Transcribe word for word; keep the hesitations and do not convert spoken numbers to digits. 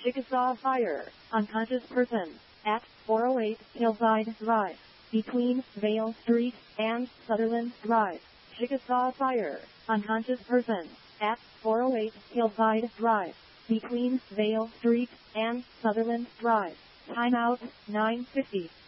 Chickasaw Fire, unconscious person, at four oh eight Hillside Drive, between Vale Street and Sutherland Drive. Chickasaw Fire, unconscious person, at four oh eight Hillside Drive, between Vale Street and Sutherland Drive. Timeout, nine fifty.